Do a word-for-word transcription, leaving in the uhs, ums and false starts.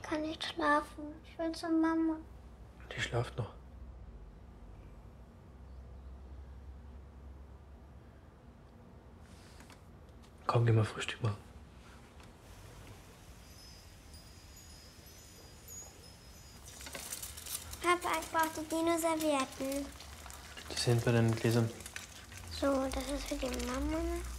kann nicht schlafen. Ich will zur Mama. Die schlaft noch. Komm, geh mal Frühstück machen. Papa, ich brauche die Dino-Servietten. Die sind bei den Gläsern. So, das ist für die Mama.